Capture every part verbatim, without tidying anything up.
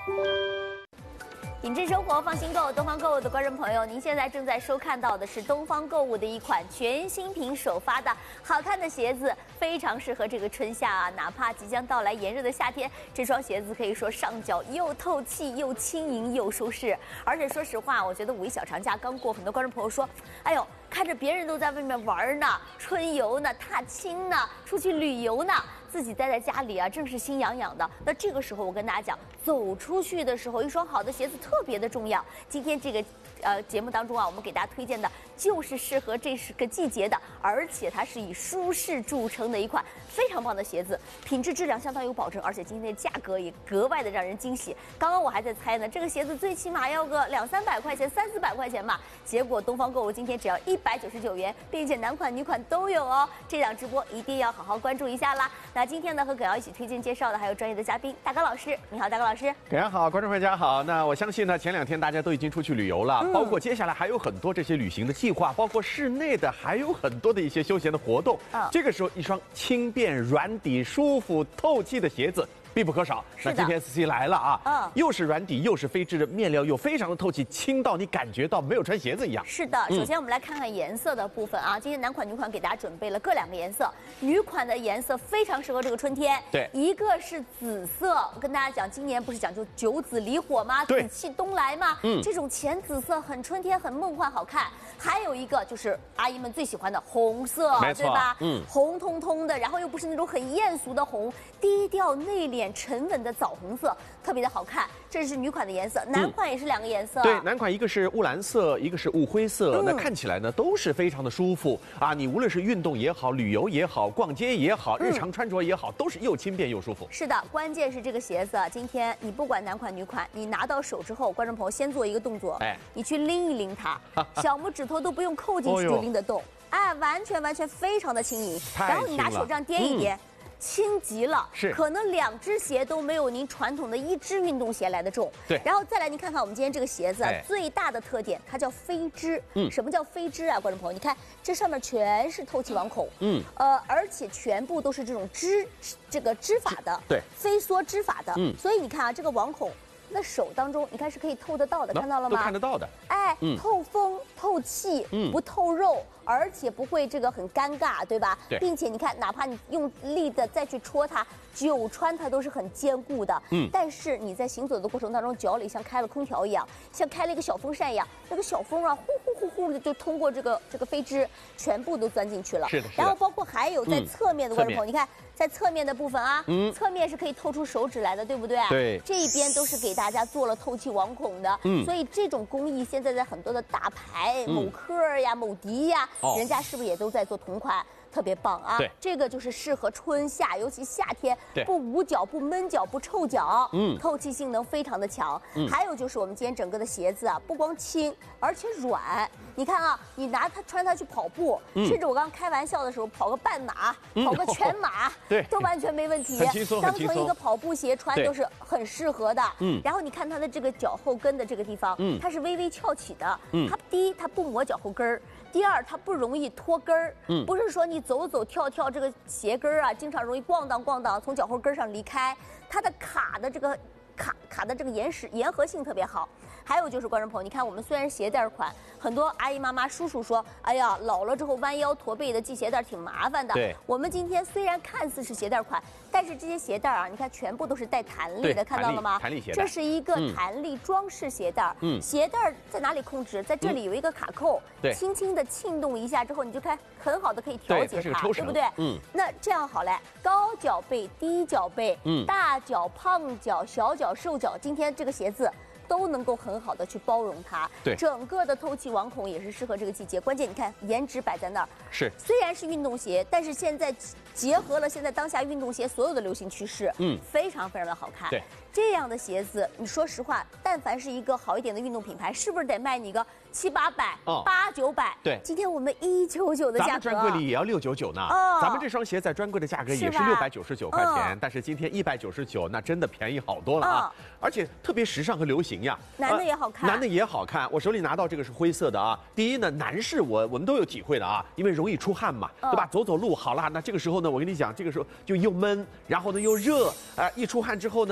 品质生活，放心购。东方购物的观众朋友，您现在正在收看到的是东方购物的一款全新品首发的好看的鞋子，非常适合这个春夏啊，哪怕即将到来炎热的夏天，这双鞋子可以说上脚又透气又轻盈又舒适。而且说实话，我觉得五一小长假刚过，很多观众朋友说，哎呦，看着别人都在外面玩呢，春游呢，踏青呢，出去旅游呢。自己待在家里啊，正是心痒痒的。那这个时候，我跟大家讲，走出去的时候，一双好的鞋子特别的重要。今天这个呃节目当中啊，我们给大家推荐的就是适合这是个季节的，而且它是以舒适著称的一款非常棒的鞋子，品质质量相当有保证，而且今天的价格也格外的让人惊喜。刚刚我还在猜呢，这个鞋子最起码要个两三百块钱、三四百块钱吧，结果东方购物今天只要一百九十九元，并且男款女款都有哦。这档直播一定要好好关注一下啦。那今天呢，和葛瑶一起推荐介绍的还有专业的嘉宾大高老师。你好，大高老师。 葛瑶好，观众朋友大家好。那我相信呢，前两天大家都已经出去旅游了，嗯、包括接下来还有很多这些旅行的计划，包括室内的还有很多的一些休闲的活动。嗯、这个时候，一双轻便、软底、舒服、透气的鞋子必不可少。那今天 S C 来了啊，嗯，又是软底又是飞织的面料，又非常的透气，轻到你感觉到没有穿鞋子一样。 是的，首先我们来看看颜色的部分啊，今天男款女款给大家准备了各两个颜色，女款的颜色非常适合这个春天。 对， 一个是紫色，我跟大家讲，今年不是讲究九紫离火吗？紫气东来吗？嗯，这种浅紫色很春天，很梦幻，好看。还有一个就是阿姨们最喜欢的红色，对吧？嗯，红彤彤的，然后又不是那种很艳俗的红，低调内敛、沉稳的枣红色，特别的好看。这是女款的颜色，男款也是两个颜色。 嗯、对，男款一个是雾蓝色，一个是雾灰色，嗯、那看起来呢都是非常的舒服啊。你无论是运动也好，旅游也好，逛街也好，日常穿着也好，嗯、都是又轻便又舒服。 是的，关键是这个鞋子，今天你不管男款女款，你拿到手之后，观众朋友先做一个动作，哎，你去拎一拎它，小拇指头都不用扣进去就拎得动，哎，完全完全非常的轻盈。然后你拿手这样掂一掂。嗯，轻极了， 是可能两只鞋都没有您传统的一只运动鞋来的重。 对， 然后再来，您看看我们今天这个鞋子、啊哎、最大的特点，它叫飞织。嗯，什么叫飞织啊？观众朋友，你看这上面全是透气网孔。嗯，呃，而且全部都是这种织这个织法的， 对， 飞梭织法的。嗯，所以你看啊，这个网孔。那手当中，你看是可以透得到的，看到了吗？ 都看得到的。 哎，嗯、透风、透气，嗯、不透肉，而且不会这个很尴尬，对吧？ 对。 并且你看，哪怕你用力的再去戳它，久穿它都是很坚固的。嗯。但是你在行走的过程当中，脚里像开了空调一样，像开了一个小风扇一样，那个小风啊，呼呼呼呼的就通过这个这个飞织，全部都钻进去了。 是的。 然后包括还有在侧面的观众朋友，你看。在侧面的部分啊，嗯，侧面是可以透出手指来的，对不对？ 对， 这一边都是给大家做了透气网孔的，嗯，所以这种工艺现在在很多的大牌，嗯、某科呀、某迪呀，哦、人家是不是也都在做同款？特别棒啊！ 对， 这个就是适合春夏，尤其夏天，不捂脚、不闷脚、不臭脚，嗯，透气性能非常的强。嗯，还有就是我们今天整个的鞋子啊，不光轻，而且软。你看啊，你拿它穿它去跑步，嗯、甚至我刚刚开玩笑的时候，跑个半马、嗯、跑个全马， 对， 都完全没问题。 很轻松， 当成一个跑步鞋穿都是很适合的。嗯，然后你看它的这个脚后跟的这个地方，嗯，它是微微翘起的。嗯，它第一它不磨脚后跟儿。第二，它不容易脱跟儿，嗯，不是说你走走跳跳这个鞋跟儿啊，经常容易咣当咣当从脚后跟上离开，它的卡的这个卡卡的这个延时延合性特别好。还有就是观众朋友，你看我们虽然是鞋带款，很多阿姨妈妈叔叔说，哎呀，老了之后弯腰驼背的系鞋带挺麻烦的。 对， 我们今天虽然看似是鞋带款，但是这些鞋带啊，你看全部都是带弹力的，看到了吗？ 弹力鞋带， 这是一个弹力装饰鞋带。嗯，鞋带在哪里控制？在这里有一个卡扣，对、嗯，轻轻的轻动一下之后，你就看很好的可以调节它， 对, 对不对？嗯，那这样好嘞，高脚背、低脚背，嗯，大脚、胖脚、小脚、瘦脚，今天这个鞋子。都能够很好的去包容它， 对， 整个的透气网孔也是适合这个季节。关键你看颜值摆在那儿， 是虽然是运动鞋，但是现在结合了现在当下运动鞋所有的流行趋势，嗯，非常非常的好看。 对， 这样的鞋子，你说实话，但凡是一个好一点的运动品牌，是不是得卖你个七八百、哦、八九百？ 对， 今天我们一九九的价格，咱们专柜里也要六九九呢。哦，咱们这双鞋在专柜的价格也是六百九十九块钱，但是今天一百九十九，那真的便宜好多了啊！嗯、而且特别时尚和流行呀。 男的也好看、 呃，男的也好看。我手里拿到这个是灰色的啊。第一呢，男士我我们都有体会的啊，因为容易出汗嘛，嗯、对吧？走走路好啦，那这个时候呢，我跟你讲，这个时候就又闷，然后呢又热，啊、呃，一出汗之后呢，哎呀，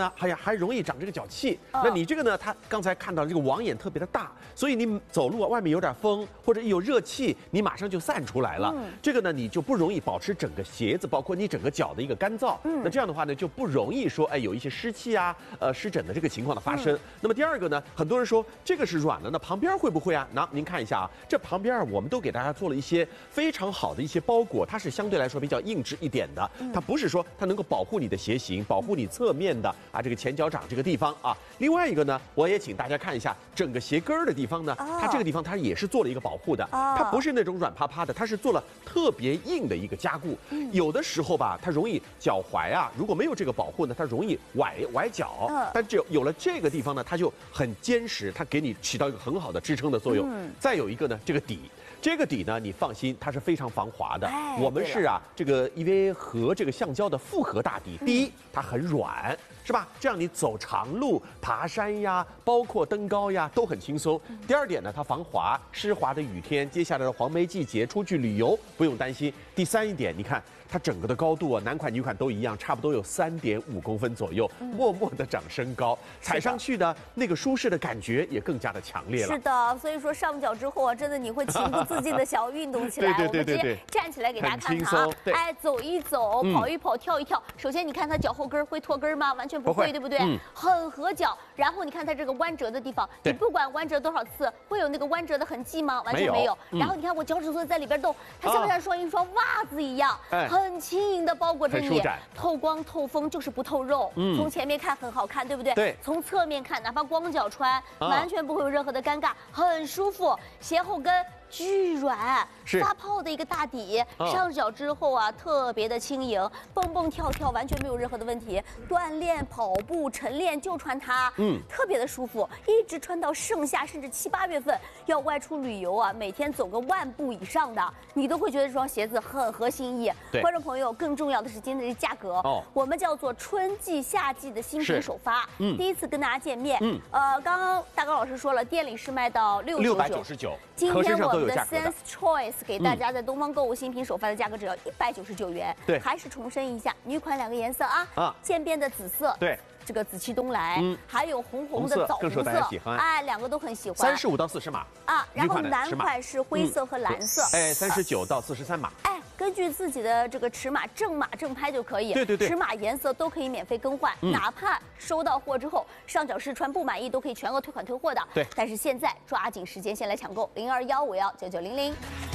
还容易长这个脚气。哦、那你这个呢，它刚才看到这个网眼特别的大，所以你走路啊，外面有点风或者一有热气，你马上就散出来了。嗯、这个呢，你就不容易保持整个鞋子，包括你整个脚的一个干燥。嗯、那这样的话呢，就不容易说哎有一些湿气啊、呃湿疹的这个情况的发生。嗯、那么第二个呢，很多人说这个是软的，那旁边会不会啊？那您看一下啊，这旁边啊，我们都给大家做了一些非常好的一些包裹，它是相对来说比较硬质一点的，它不是说它能够保护你的鞋型，保护你侧面的啊这个前脚掌这个地方啊。另外一个呢，我也请大家看一下整个鞋跟儿的地方呢，它这个地方它也是做了一个保护的，它不是那种软趴趴的，它是做了特别硬的一个加固。有的时候吧，它容易脚踝啊，如果没有这个保护呢，它容易崴崴脚。但只有有了这个地方呢，它就很坚实，它给你起到一个很好的支撑的作用。再有一个呢，这个底。这个底呢，你放心，它是非常防滑的。哎、我们是啊，这个 E V A 和这个橡胶的复合大底。嗯、第一，它很软，是吧？这样你走长路、爬山呀，包括登高呀，都很轻松。嗯、第二点呢，它防滑，湿滑的雨天，接下来的黄梅季节出去旅游不用担心。第三一点，你看。它整个的高度啊，男款女款都一样，差不多有三点五公分左右，嗯、默默的长身高，踩上去的那个舒适的感觉也更加的强烈了。 是的，所以说上脚之后啊，真的你会情不自禁的想要运动起来。 对对对对对， 我们直接站起来给大家看看啊，哎，走一走，嗯、跑一跑，跳一跳。首先你看它脚后跟会脱跟吗？完全不会，不会对不对？嗯、很合脚。然后你看它这个弯折的地方，你不管弯折多少次，会有那个弯折的痕迹吗？完全没有。嗯、然后你看我脚趾头在里边动，它像不像双一双袜子一样？哎很轻盈的包裹着你，透光透风就是不透肉。嗯，从前面看很好看，对不对？ 对。 从侧面看，哪怕光脚穿，啊、完全不会有任何的尴尬，很舒服。鞋后跟巨软，发泡的一个大底，哦、上脚之后啊，特别的轻盈，蹦蹦跳跳完全没有任何的问题。锻炼、跑步、晨练就穿它，嗯，特别的舒服，一直穿到盛夏，甚至七八月份要外出旅游啊，每天走个万步以上的，你都会觉得这双鞋子很合心意。观众朋友，更重要的是今天的价格，哦，我们叫做春季、夏季的新品首发，嗯，第一次跟大家见面，嗯，呃，刚刚大高老师说了，店里是卖到六六百九十九， 今天我。我们的 Sense Choice 给大家在东方购物新品首发的价格只要一百九十九元。对，还是重申一下，女款两个颜色啊，啊，渐变的紫色，对，这个紫气东来，嗯，还有红红的枣红色，哎，两个都很喜欢。 三十五到四十码啊，然后男款是灰色和蓝色， 哎，三十九到四十三码， 哎，根据自己的这个尺码正码正拍就可以， 对对对， 尺码颜色都可以免费更换，哪怕收到货之后上脚试穿不满意，都可以全额退款退货的。对，但是现在抓紧时间先来抢购零二幺五幺九九零零。